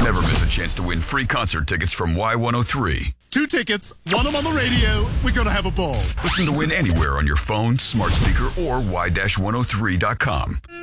Never miss a chance to win free concert tickets from Y103. 2 tickets, 1 of them on the radio. We're going to have a ball. Listen to Win anywhere on your phone, smart speaker, or Y-103.com.